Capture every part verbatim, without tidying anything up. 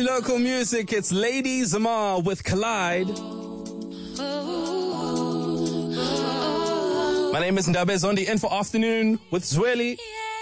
local music. It's Lady Zamar with Collide. My name is Ndabe Zondi, in for afternoon with Zweli.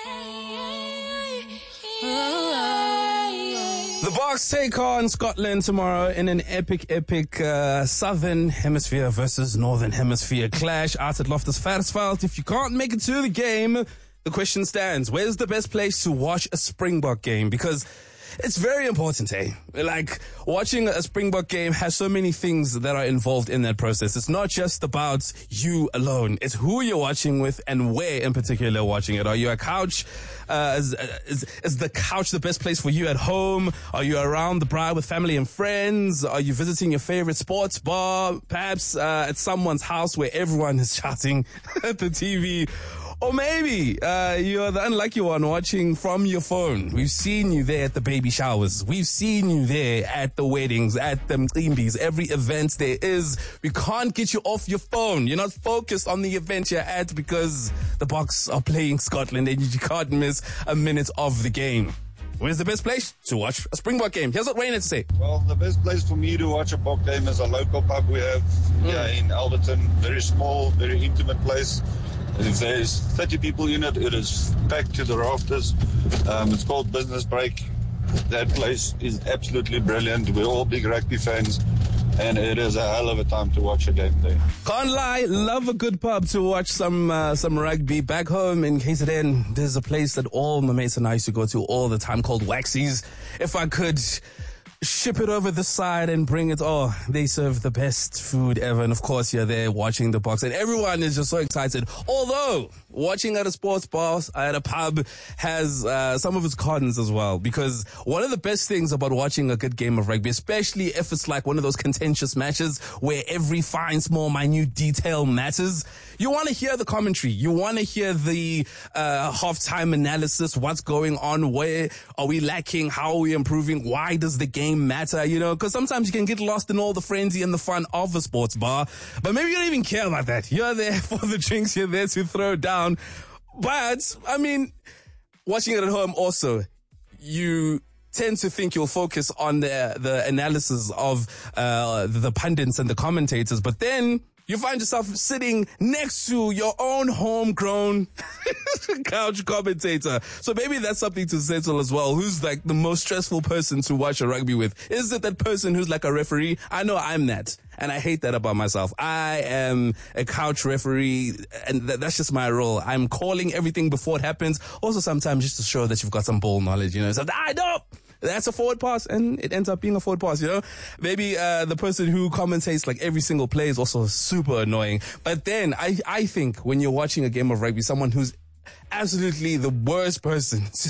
The Boks take on Scotland tomorrow in an epic, epic uh, Southern Hemisphere versus Northern Hemisphere clash out at Loftus Versfeld. If you can't make it to the game, the question stands, where's the best place to watch a Springbok game? Because it's very important, eh? Like, watching a Springbok game has so many things that are involved in that process. It's not just about you alone. It's who you're watching with and where in particular watching it. Are you a couch? Uh, is, is, is the couch the best place for you at home? Are you around the braai with family and friends? Are you visiting your favorite sports bar? Perhaps uh, at someone's house where everyone is shouting at the T V? Or maybe uh, you're the unlucky one watching from your phone. We've seen you there at the baby showers. We've seen you there at the weddings, at the mcimbis, every event there is. We can't get you off your phone. You're not focused on the event you're at because the Boks are playing Scotland and you can't miss a minute of the game. Where's the best place to watch a Springbok game? Here's what Wayne had to say. Well, the best place for me to watch a Bok game is a local pub we have mm. here in Alberton. Very small, very intimate place. If there's thirty people in it, it is packed to the rafters. Um, it's called Business Break. That place is absolutely brilliant. We're all big rugby fans, and it is a hell of a time to watch a game there. Can't lie, love a good pub to watch some uh, some rugby. Back home in K Z N, there's a place that all my mates and I used to go to all the time called Waxies. If I could ship it over the side and bring it. Oh, they serve the best food ever. And of course, you're there watching the Boks and everyone is just so excited. Although watching at a sports bar, at a pub has uh, some of its cons as well. Because one of the best things about watching a good game of rugby, especially if it's like one of those contentious matches where every fine, small, minute detail matters, you want to hear the commentary. You want to hear the uh, halftime analysis. What's going on? Where are we lacking? How are we improving? Why does the game matter, you know, because sometimes you can get lost in all the frenzy and the fun of a sports bar, but maybe you don't even care about that. You're there for the drinks, you're there to throw down. But, I mean, watching it at home also, you tend to think you'll focus on the the analysis of uh, the pundits and the commentators, but then you find yourself sitting next to your own homegrown couch commentator. So maybe that's something to settle as well. Who's like the most stressful person to watch a rugby with? Is it that person who's like a referee? I know I'm that. And I hate that about myself. I am a couch referee and th- that's just my role. I'm calling everything before it happens. Also sometimes just to show that you've got some ball knowledge, you know. So I know that's a forward pass and it ends up being a forward pass, you know. Maybe uh, the person who commentates like every single play is also super annoying. But then I, I think when you're watching a game of rugby, someone who's absolutely the worst person